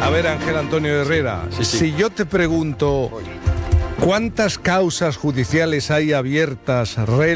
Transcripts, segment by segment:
A ver, Ángel Antonio Herrera, Sí. si yo te pregunto ¿cuántas causas judiciales hay abiertas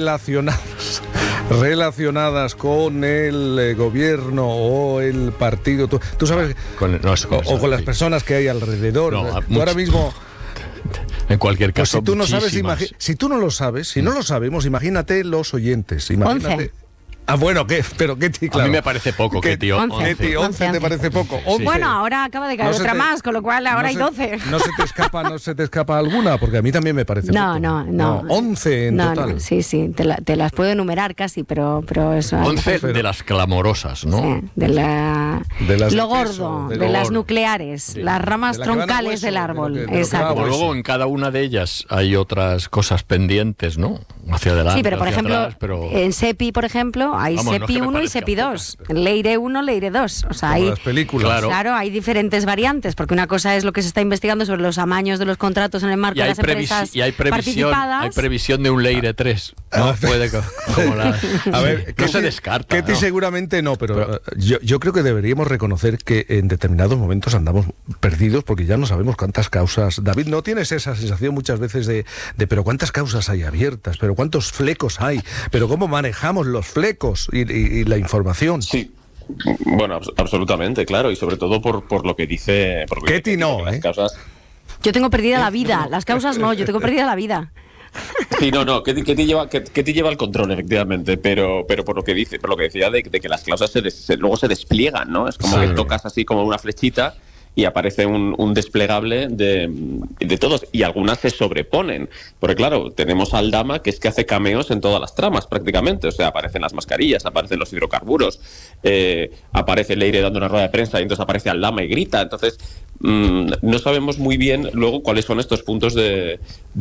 relacionadas con el gobierno o el partido? Tú sabes, o con las personas que hay alrededor. No, tú ahora mismo... En cualquier Pues caso, si tú no sabes, si no lo sabemos, imagínate los oyentes. Imagínate. 11. Ah, bueno, claro. A mí me parece poco, Ketty. 11. Ketty, 11 te parece poco. 11. Bueno, ahora acaba de caer otra más, con lo cual ahora hay 12. No se te escapa alguna, porque a mí también me parece poco. No. 11 en total. No, sí, te las puedo enumerar casi, pero eso... 11 de las clamorosas, ¿no? Sí, de las lo de queso, gordo, de de lo las gordo. nucleares, Sí. las ramas De la que van a troncales hueso, del de lo árbol. que va a Exacto. Como luego en cada una de ellas hay otras cosas pendientes, ¿no? Hacia adelante, Sí, pero por hacia ejemplo, atrás, pero... en SEPI, por ejemplo, hay Vamos, no es SEPI que me 1 y parezcan SEPI 2. pocas. Leire 1, Leire 2. O sea, Como hay... las películas. Claro. Hay diferentes variantes, porque una cosa es lo que se está investigando sobre los amaños de los contratos en el marco de las empresas participadas. Hay previsión de un Leire 3, ¿no? Puede como la... A ver, no se descarta. Ketty ¿no? seguramente no, pero yo creo que deberíamos reconocer que en determinados momentos andamos perdidos porque ya no sabemos cuántas causas. David, ¿no tienes esa sensación muchas veces de pero cuántas causas hay abiertas, pero cuántos flecos hay, pero cómo manejamos los flecos y la información? Sí. Bueno, absolutamente, claro, y sobre todo por lo que dice... Ketty no, las causas... Yo tengo perdida la vida, las causas no, yo tengo perdida la vida. Sí, no, Ketty lleva el control, efectivamente, pero por lo que dice, por lo que decía de que las causas luego se despliegan, ¿no? Es como que tocas así como una flechita y aparece un desplegable de todos, y algunas se sobreponen, porque claro, tenemos a Aldama que es que hace cameos en todas las tramas prácticamente, o sea, aparecen las mascarillas, aparecen los hidrocarburos, aparece Leire dando una rueda de prensa y entonces aparece Aldama y grita, entonces no sabemos muy bien luego cuáles son estos puntos de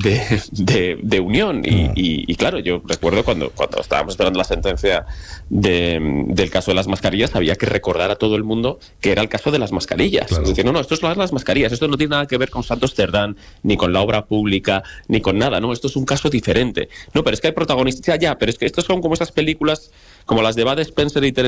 unión, y claro, yo recuerdo cuando estábamos esperando la sentencia del caso de las mascarillas, había que recordar a todo el mundo que era el caso de las mascarillas. Claro. Es decir, no, esto es las mascarillas, esto no tiene nada que ver con Santos Cerdán, ni con la obra pública, ni con nada, no, esto es un caso diferente. No, pero es que hay protagonistas, ya, pero es que estos son como esas películas, como las de Bud Spencer y